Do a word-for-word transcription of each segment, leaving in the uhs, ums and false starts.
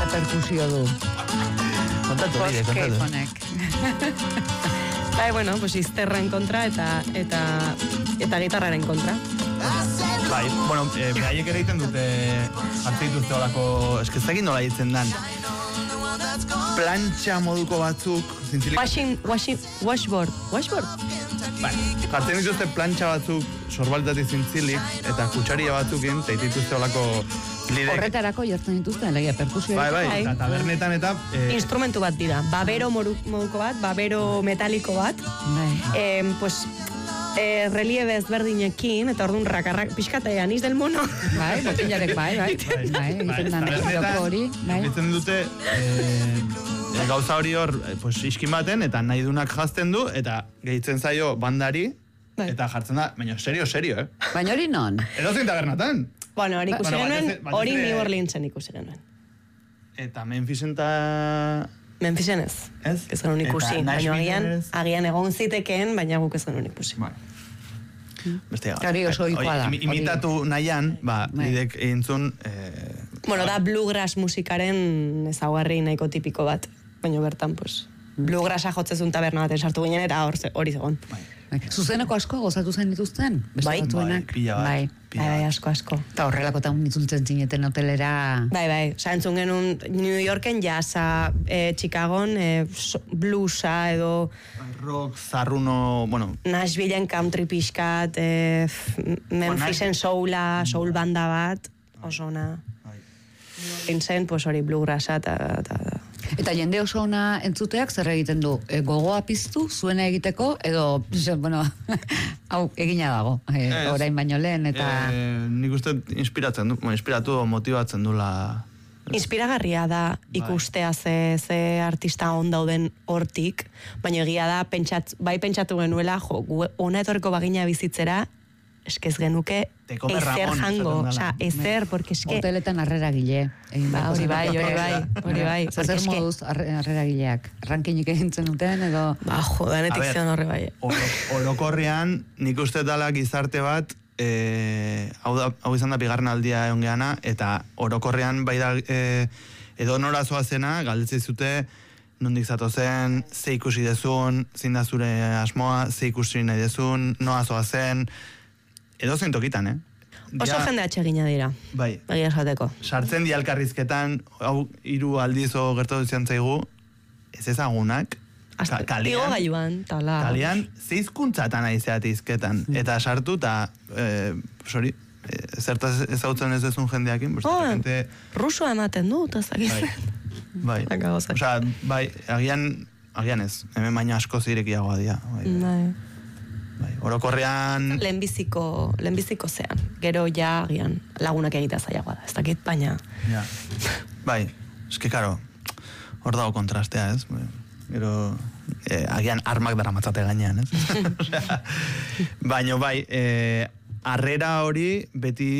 perkusio du? Kontatu, bide, kontatu. Bai, bueno, pues izterren kontra eta eta eta gitarraren kontra. Bai, bueno, eh, behaiek ere egiten dute hartu dituzte olako, eskeztekin nola ditzen dan. Plantxa moduko batzuk, zintzilik... Washing, washing, washboard, washboard? Bai, jartzen dituzte plantxa batzuk sorbaltatik zintzilik, eta kutsaria batzukin, eta dituzte olako lidek. Horretarako jartzen dituzte, legia, perkusioa. Bai, bai, eta tabernetan eta... Eh... Instrumentu bat dira, babero moduko bat, babero metaliko bat. Bai. Eh, pues... Eh, relieve ezberdinekin, eta orduan rakarrak pixkata aniz del mono. Bai, botilarek bai, bai. Bai, egiten da nekiroko hori. Bai. Egiten dute eh, gauza hori hor, pues, iskin baten, eta nahi dunak jazten du, eta gehitzen zaio bandari, eta jartzen da, baina serio, serio, eh? Baina hori non? Edo zein tabernatan. Bueno, hori ikusi genuen, hori New Orleansen ikusi genuen. Eta Memphisen eta... Memphisen ez. Ez? Ez genuen ikusi. Baina agian, agian egon zitekeen, baina guk ez genuen ikusi. Bai. Beste gaur. Hori oso ikoa da. Imitatu nahian, ba, nidek egintzun... Bueno, da bluegrass musikaren ezaugarri nahiko tipiko bat. Baina bertan, pues, bluegrassa jotzezun taberna baten sartu ginen, eta hori zegoen. Zuzeneko asko gozatu zen dituzten? Bai, bai, pila bat. Bai, bai, asko, asko. Eta horrelako eta unitzuntzen zineten hotelera... Bai, bai, oza, entzun genuen New Yorken jazza, eh, Chicagon, eh, bluesa edo... Rock, zarruno, bueno... Nashvilleen country pixkat, eh, Memphisen soula, soul banda bat, oso ona. Gintzen, pues hori bluegrassa eta... Eta jende oso ona entzuteak zer egiten du? E, gogoa piztu, zuena egiteko, edo, bueno, hau egina dago, e, orain baino lehen, eta... E, nik uste inspiratzen du, inspiratu motibatzen dula... Inspiragarria da ikustea ze, ze artista on dauden hortik, baina egia da, pentsat, bai pentsatu genuela, jo, ona etorreko bagina bizitzera, eskez genuke ezer jango, oza, ezer, porque eske... Hoteletan arrera gile. Ba, hori bai, hori bai, hori bai. Zer moduz arrera gileak? Rankinik egintzen duten, edo... Ba, jo, danetik zion horre bai. Orokorrean, nik uste dala gizarte bat, hau izan da bigarren aldia egon geana, eta orokorrean bai da edo norazoa zena, galdetzi zute, nondik zatozen, ze ikusi dezun, zein da zure asmoa, ze ikusi nahi dezun, noa zoa zen, edo zein tokitan, eh? Oso jende atxegina dira. Bai. Bai esateko. Sartzen di alkarrizketan, hau hiru aldiz o gertatu zian zaigu, ez ezagunak, Igo gaiuan, tala. Kalean, zeizkuntzatan aizeat izketan. Mm. Eta sartu, eta, eh, sori, eh, zertaz ezautzen ez dezun jendeakin. Oh, gente... Rusoa ematen du, eta zakizen. Bai, bai. Osa, bai, agian, agian ez, hemen baina asko zirekiagoa dira. Bai, bai. Bai, orokorrean... Lehenbiziko, lehenbiziko zean. Gero ja, agian, lagunak egitea zailagoa da. Ez dakit, baina... Ja. Bai, eske, karo, hor dago kontrastea, ez? Gero, eh, agian armak dara matzate gainean, ez? Osea, baina, bai, eh, arrera hori beti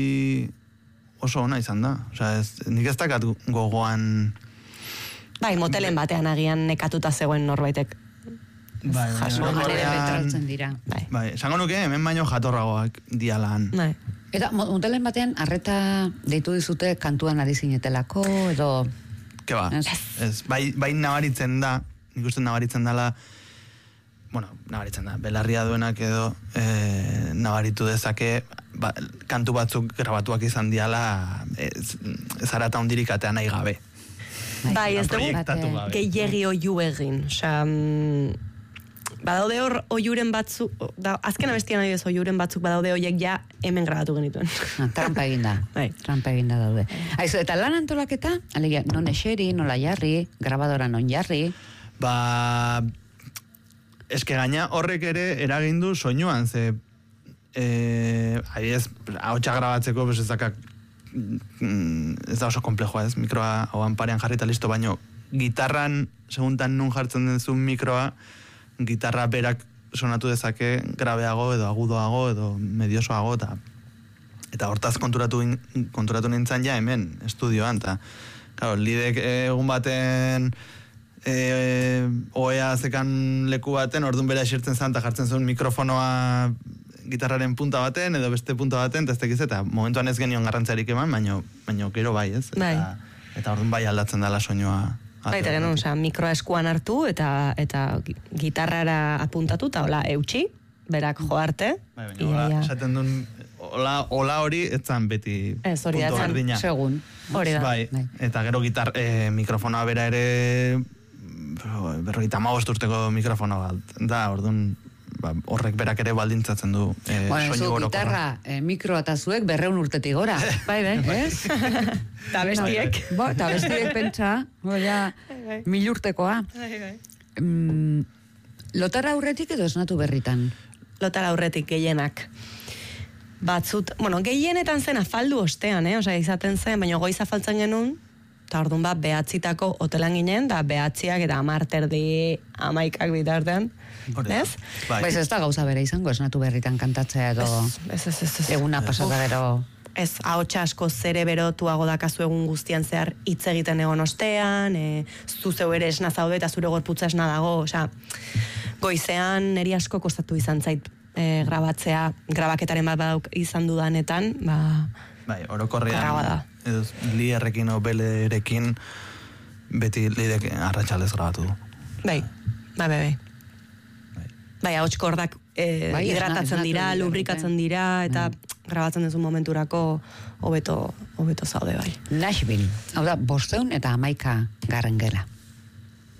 oso ona izan da. Osea, ez, nik ez dakat gogoan... Bai, motelen batean agian nekatuta zegoen norbaitek. Bai, dira. Bai, bai, esango nuke hemen baino jatorragoak dialan. Bai. Eta motelen batean arreta deitu dizute kantuan ari zinetelako, edo... Ke ba, ez, ez, bai, bai nabaritzen da, nik uste nabaritzen dela, bueno, nabaritzen da, belarria duenak edo e, nabaritu dezake, ba, kantu batzuk grabatuak izan diala, ez, ez arata hondirik atea nahi gabe. Bai, ez dugu, gehiagi oiu egin, osea... Badaude hor oiuren batzuk, da, azken abestian nahi ez oiuren batzuk badaude horiek ja hemen grabatu genituen. Ah, trampa eginda, bai. Trampa eginda daude. Aizu, eta lan antolaketa, alegia, non eseri, nola jarri, grabadora non jarri? Ba, eske gaina horrek ere eragindu soinuan, ze, eh, ari ez, ahotsa grabatzeko, pues ez dakak, ez da oso komplejoa ez, mikroa hauan parean jarri eta listo, baino, gitarran, seguntan nun jartzen denzun mikroa, gitarra berak sonatu dezake grabeago edo agudoago edo mediosoago eta eta hortaz konturatu, konturatu nintzen ja hemen estudioan eta claro, lidek egun baten e, oea zekan leku baten orduan bera esirtzen zan eta jartzen zuen mikrofonoa gitarraren punta baten edo beste punta baten eta ez tekiz eta momentuan ez genion garrantzarik eman baino, baino gero bai ez bai. eta, Eta orduan bai aldatzen dela soinua. Baita genuen, oza, mikroa eskuan hartu eta eta gitarrara apuntatu eta hola eutxi, berak jo arte. Bai, baina hola, esaten duen, hola, hola hori etzan beti ez, hori punto etzan, berdina. Segun. Hori da. Bai, eta gero gitar, eh, mikrofonoa bera ere berrogeita hamabost urteko mikrofono bat. Da, orduan, ba, horrek berak ere baldintzatzen du eh, bueno, soinu zu orokorra. gitarra, eh, mikroa eta zuek berreun urtetik gora. Bai, bai. Ez? Eta bestiek. Bo, eta bestiek pentsa, goia, mil urtekoa. Mm, lotara aurretik edo esnatu berritan? Lotara aurretik gehienak. Batzut, bueno, gehienetan zen afaldu ostean, eh? Osea, izaten zen, baina goiz afaltzen genuen, eta orduan bat behatzitako hotelan ginen, da behatziak eta amarterdi amaikak bitartean. Ez? Bai. Baiz ez da gauza bere izango esnatu berritan kantatzea edo Ez, ez, ez, ez. eguna pasata gero. Ez, ahotsa asko zere berotuago dakazu egun guztian zehar hitz egiten egon ostean, e, zu zeu ere esna zaude eta zure gorputza esna dago, osea, goizean neri asko kostatu izan zait e, grabatzea, grabaketaren bat badauk izan dudanetan, ba... Bai, orokorrean, Karraua da. edo liarrekin o belerekin beti lidek arratsalez grabatu du. Bai, bai, bai, bai. Bai, ahots kordak eh, Bai, hidratatzen esna- dira, esnatu lubrikatzen dira, eta grabatzen duzu momenturako hobeto hobeto zaude bai. Nashville, hau da, bosteun eta hamaika garren gela.